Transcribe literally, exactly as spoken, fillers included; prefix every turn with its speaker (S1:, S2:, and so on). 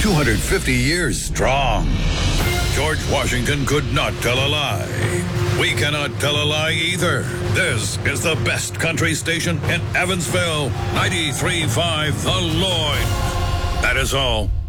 S1: two hundred fifty years strong. George Washington could not tell a lie. We cannot tell a lie either. This is the best country station in Evansville. ninety-three point five The Lloyd. That is all.